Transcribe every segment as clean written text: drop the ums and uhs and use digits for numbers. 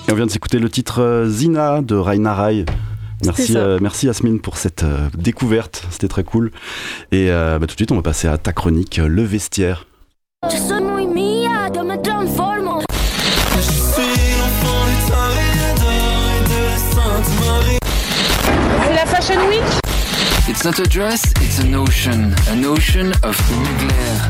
Et on vient de s'écouter le titre Zina de Raina Rai. Merci Yasmine pour cette découverte, c'était très cool. Et tout de suite on va passer à ta chronique Le Vestiaire. Je suis mia, je me transforme. Je suis l'enfant du Taréda et de la Sainte-Marie. C'est la Fashion Week. It's not a dress, it's an ocean of nuclear.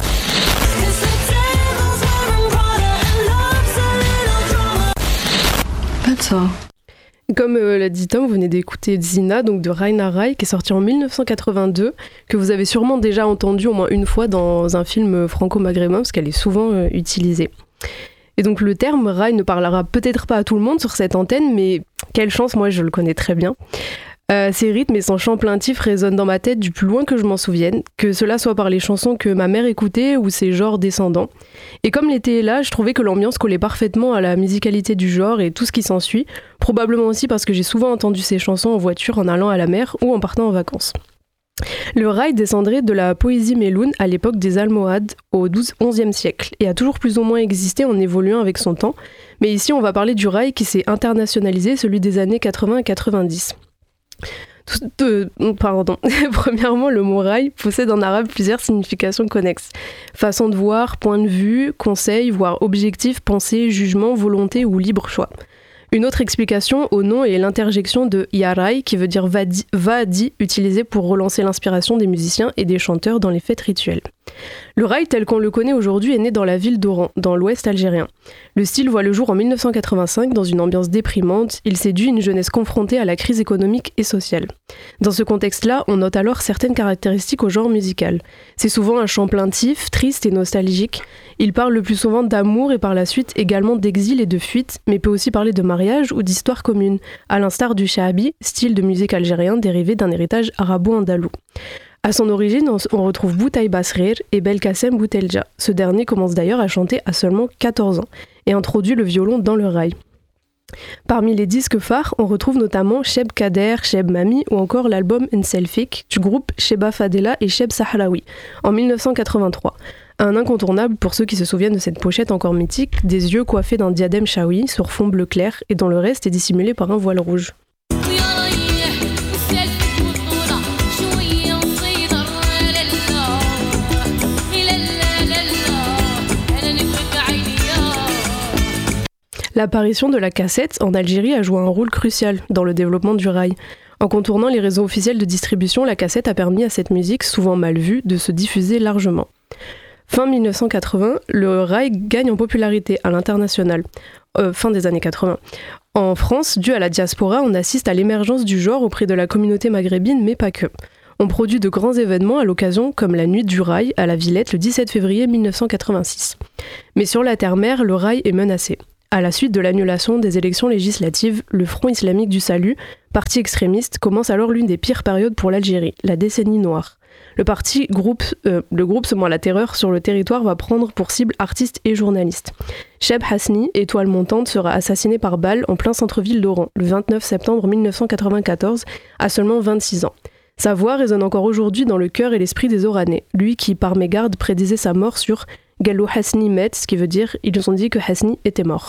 That's all. Comme l'a dit Tom, vous venez d'écouter Zina, donc de Raina Rai, qui est sorti en 1982, que vous avez sûrement déjà entendu au moins une fois dans un film franco-maghrébin, parce qu'elle est souvent utilisée. Et donc le terme Rai ne parlera peut-être pas à tout le monde sur cette antenne, mais quelle chance, moi je le connais très bien. Ses rythmes et son chant plaintif résonnent dans ma tête du plus loin que je m'en souvienne, que cela soit par les chansons que ma mère écoutait ou ses genres descendants. Et comme l'été est là, je trouvais que l'ambiance collait parfaitement à la musicalité du genre et tout ce qui s'ensuit, probablement aussi parce que j'ai souvent entendu ces chansons en voiture en allant à la mer ou en partant en vacances. Le raï descendrait de la poésie méloune à l'époque des Almohades au XIe siècle et a toujours plus ou moins existé en évoluant avec son temps, mais ici on va parler du raï qui s'est internationalisé, celui des années 80 et 90. Premièrement, le mot raï possède en arabe plusieurs significations connexes. Façon de voir, point de vue, conseil, voire objectif, pensée, jugement, volonté ou libre choix. Une autre explication au nom est l'interjection de yarai, qui veut dire va-di, utilisé pour relancer l'inspiration des musiciens et des chanteurs dans les fêtes rituelles. Le raï tel qu'on le connaît aujourd'hui est né dans la ville d'Oran, dans l'ouest algérien. Le style voit le jour en 1985 dans une ambiance déprimante. Il séduit une jeunesse confrontée à la crise économique et sociale. Dans ce contexte-là, on note alors certaines caractéristiques au genre musical. C'est souvent un chant plaintif, triste et nostalgique. Il parle le plus souvent d'amour et par la suite également d'exil et de fuite, mais peut aussi parler de mariage ou d'histoire commune, à l'instar du shahabi, style de musique algérien dérivé d'un héritage arabo-andalou. À son origine, on retrouve Boutaï Basrir et Belkacem Boutelja. Ce dernier commence d'ailleurs à chanter à seulement 14 ans et introduit le violon dans le raï. Parmi les disques phares, on retrouve notamment Cheb Kader, Cheb Mami ou encore l'album Nselfik du groupe Cheba Fadela et Cheb Sahraoui en 1983. Un incontournable pour ceux qui se souviennent de cette pochette encore mythique, des yeux coiffés d'un diadème chaoui sur fond bleu clair et dont le reste est dissimulé par un voile rouge. L'apparition de la cassette en Algérie a joué un rôle crucial dans le développement du raï. En contournant les réseaux officiels de distribution, la cassette a permis à cette musique, souvent mal vue, de se diffuser largement. Fin 1980, le raï gagne en popularité à l'international. Fin des années 80. En France, dû à la diaspora, on assiste à l'émergence du genre auprès de la communauté maghrébine, mais pas que. On produit de grands événements à l'occasion, comme la Nuit du Raï à la Villette le 17 février 1986. Mais sur la terre-mère, le raï est menacé. À la suite de l'annulation des élections législatives, le Front islamique du salut, parti extrémiste, commence alors l'une des pires périodes pour l'Algérie, la décennie noire. Le groupe semant la terreur sur le territoire va prendre pour cible artistes et journalistes. Cheb Hasni, étoile montante, sera assassiné par balle en plein centre-ville d'Oran, le 29 septembre 1994, à seulement 26 ans. Sa voix résonne encore aujourd'hui dans le cœur et l'esprit des Oranais, lui qui, par mégarde, prédisait sa mort sur Galou Hasni Met, ce qui veut dire « ils nous ont dit que Hasni était mort ».